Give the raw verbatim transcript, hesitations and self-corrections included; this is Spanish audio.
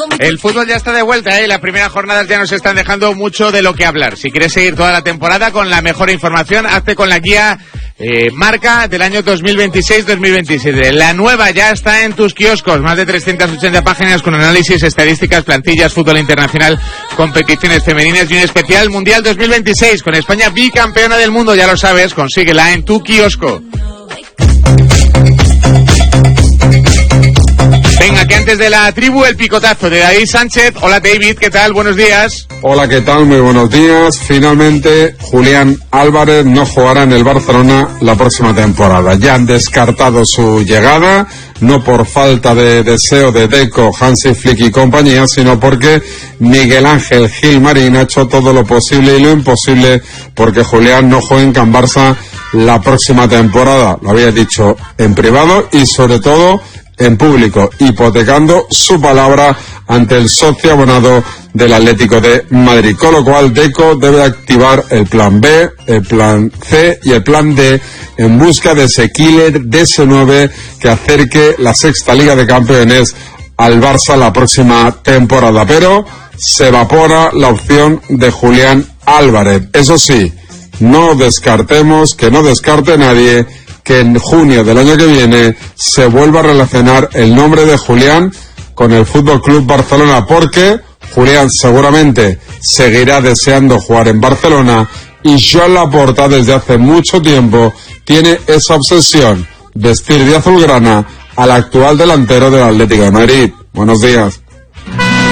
El fútbol ya está de vuelta, ¿eh? Las primeras jornadas ya nos están dejando mucho de lo que hablar. Si quieres seguir toda la temporada con la mejor información, hazte con la guía eh, Marca del año dos mil veintiséis dos mil veintisiete. La nueva ya está en tus kioscos. Más de trescientas ochenta páginas con análisis, estadísticas, plantillas, fútbol internacional, competiciones femeninas y un especial Mundial dos mil veintiséis con España bicampeona del mundo. Ya lo sabes, consíguela en tu kiosco. Venga, que antes de la tribu, el picotazo de David Sánchez. Hola David, ¿qué tal? Buenos días. Hola, ¿qué tal? Muy buenos días. Finalmente, Julián Álvarez no jugará en el Barcelona la próxima temporada. Ya han descartado su llegada, no por falta de deseo de Deco, Hansi Flick y compañía, sino porque Miguel Ángel Gil Marín ha hecho todo lo posible y lo imposible porque Julián no juegue en Can Barça la próxima temporada. Lo había dicho en privado y sobre todo en público, hipotecando su palabra ante el socio abonado del Atlético de Madrid, con lo cual Deco debe activar el plan B, el plan C y el plan D en busca de ese killer, de ese nueve que acerque la sexta Liga de Campeones al Barça la próxima temporada, pero se evapora la opción de Julián Álvarez. Eso sí, no descartemos, que no descarte nadie que en junio del año que viene se vuelva a relacionar el nombre de Julián con el F C Barcelona, porque Julián seguramente seguirá deseando jugar en Barcelona y Joan Laporta desde hace mucho tiempo tiene esa obsesión, vestir de azulgrana al actual delantero del Atlético de Madrid. Buenos días.